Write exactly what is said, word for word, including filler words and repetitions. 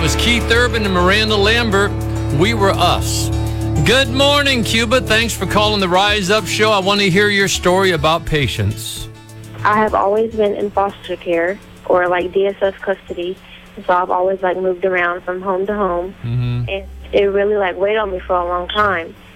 was Keith Urban and Miranda Lambert. We Were Us. Good morning, Cuba. Thanks for calling the Rise Up Show. I want to hear your story about patience. I have always been in foster care or like D S S custody. So I've always like moved around from home to home. Mm-hmm. And it really like weighed on me for a long time.